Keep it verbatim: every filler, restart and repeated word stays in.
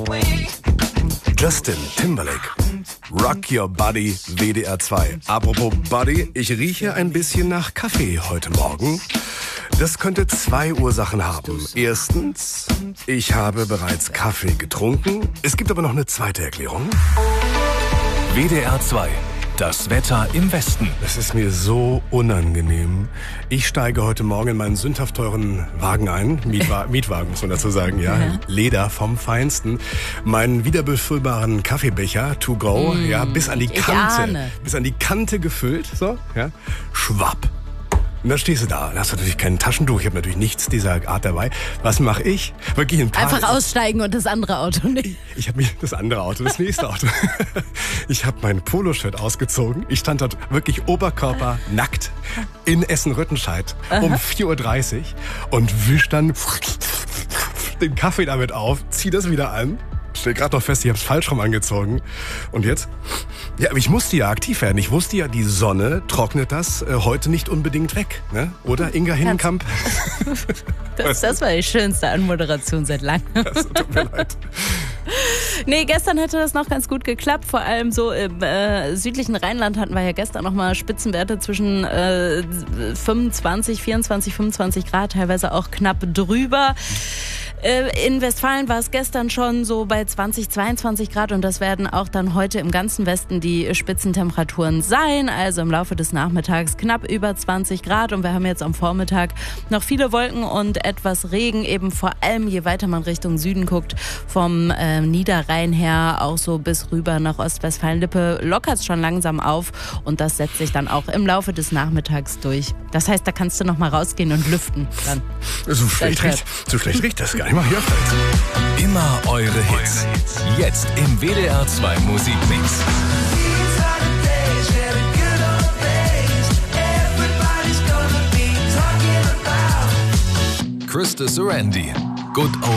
Justin Timberlake. Rock Your Body, W D R zwei. Apropos Body, ich rieche ein bisschen nach Kaffee heute Morgen. Das könnte zwei Ursachen haben. Erstens, ich habe bereits Kaffee getrunken. Es gibt aber noch eine zweite Erklärung. W D R zwei. Das Wetter im Westen. Das ist mir so unangenehm. Ich steige heute Morgen in meinen sündhaft teuren Wagen ein. Mietwa- Mietwagen, muss man dazu sagen, ja. ja. Leder vom Feinsten. Meinen wiederbefüllbaren Kaffeebecher to go, mm, ja, bis an die Kante. Bis an die Kante gefüllt, so, ja. Schwapp. Und dann stehst du da, da hast du natürlich kein Taschentuch, ich habe natürlich nichts dieser Art dabei. Was mache ich? Wirklich ein paar Einfach aussteigen und das andere Auto nicht. Ich, ich habe mir das andere Auto, das nächste Auto. Ich habe mein Poloshirt ausgezogen. Ich stand dort wirklich Oberkörper nackt in Essen-Rüttenscheid um vier Uhr dreißig und wisch dann den Kaffee damit auf, zieh das wieder an. Stell gerade noch fest, ich habe es falsch rum angezogen. Und jetzt? Ja, aber ich musste ja aktiv werden. Ich wusste ja, die Sonne trocknet das äh, heute nicht unbedingt weg. Ne? Oder, Inga Hinnenkamp? Das, das war die schönste Anmoderation seit langem. Das tut mir leid. Nee, gestern hätte das noch ganz gut geklappt. Vor allem so im äh, südlichen Rheinland hatten wir ja gestern noch mal Spitzenwerte zwischen äh, fünfundzwanzig, vierundzwanzig, fünfundzwanzig Grad, teilweise auch knapp drüber. In Westfalen war es gestern schon so bei zwanzig, zweiundzwanzig Grad und das werden auch dann heute im ganzen Westen die Spitzentemperaturen sein. Also im Laufe des Nachmittags knapp über zwanzig Grad und wir haben jetzt am Vormittag noch viele Wolken und etwas Regen, eben vor allem je weiter man Richtung Süden guckt, vom äh, Niederrhein her auch so bis rüber nach Ostwestfalen-Lippe lockert es schon langsam auf und das setzt sich dann auch im Laufe des Nachmittags durch. Das heißt, da kannst du noch mal rausgehen und lüften. Dann. So schlecht riecht, so schlecht riecht das gar nicht. Immer hier fällt. Immer eure Hits. Jetzt im W D R zwei Musikmix. Krista Sarandy. Good